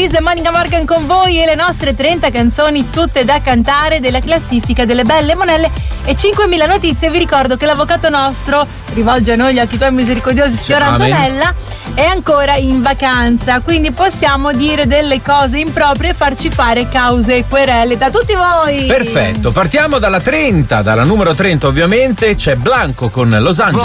Elisa e Monica Morgan con voi e le nostre 30 canzoni tutte da cantare della classifica delle belle monelle e 5.000 notizie. Vi ricordo che l'avvocato nostro rivolge a noi gli occhi tuoi misericordiosi, signor Antonella, è ancora in vacanza, quindi possiamo dire delle cose improprie e farci fare cause e querele da tutti voi. Perfetto, partiamo dalla 30, dalla numero 30 ovviamente c'è Blanco con Los Angeles.